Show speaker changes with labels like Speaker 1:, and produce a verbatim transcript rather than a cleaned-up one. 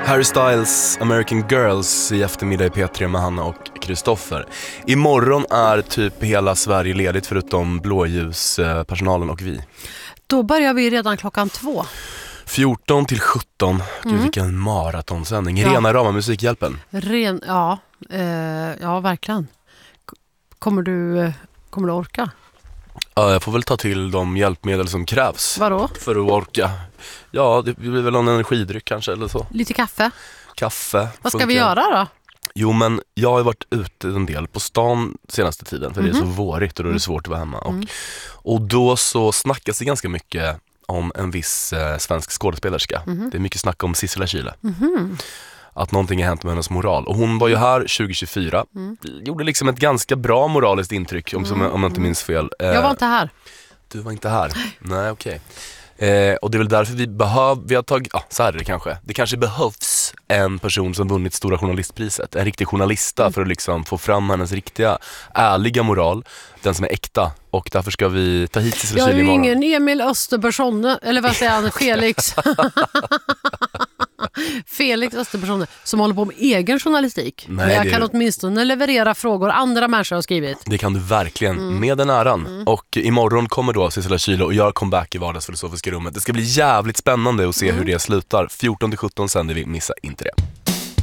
Speaker 1: Harry Styles, American Girls i eftermiddag i P tre med Hanna och Kristoffer. Imorgon är typ hela Sverige ledigt förutom blåljuspersonalen och vi.
Speaker 2: Då börjar vi redan klockan två.
Speaker 1: fjorton till sjutton. Gud, mm. vilken maratonsändning. Ja. Rena rama Musikhjälpen.
Speaker 2: Ren, ja, eh, ja, verkligen. Kommer du, kommer du orka?
Speaker 1: Ja, jag får väl ta till de hjälpmedel som krävs.
Speaker 2: Vadå?
Speaker 1: För att orka. Ja, det blir väl en energidryck kanske eller så.
Speaker 2: Lite kaffe.
Speaker 1: Kaffe.
Speaker 2: Vad ska vi göra då?
Speaker 1: Jo, men jag har varit ute en del på stan senaste tiden för mm-hmm. det är så vårigt och då är det svårt att vara hemma. Mm. Och, och då så snackas det ganska mycket om en viss eh, svensk skådespelerska. Mm-hmm. Det är mycket snack om Sissela Kyle. Mm-hmm. Att någonting har hänt med hennes moral. Och hon var ju här tjugo tjugofyra. Mm. Gjorde liksom ett ganska bra moraliskt intryck om, som, om jag inte minns fel. Eh,
Speaker 2: jag var inte här.
Speaker 1: Du var inte här? Nej, okej. Okay. Eh, och det är väl därför vi behöver, vi har tagit, ja, så här är det kanske. Det kanske behövs en person som vunnit Stora journalistpriset, en riktig journalista mm. för att liksom få fram hennes riktiga, ärliga moral, den som är äkta. Och därför ska vi ta hit Sissela Kyle imorgon.
Speaker 2: Jag är ju ingen Emil Österbergsson, eller vad säger han, Felix. Felix Österbergsson som håller på med egen journalistik. Nej, men jag det... kan åtminstone leverera frågor andra människor har skrivit.
Speaker 1: Det kan du verkligen, mm. med den äran. Mm. Och imorgon kommer då Sissela Kyle och gör comeback i vardagsfilosofiska rummet. Det ska bli jävligt spännande att se mm. hur det slutar. fjorton till sjutton sänder vi, missa inte det.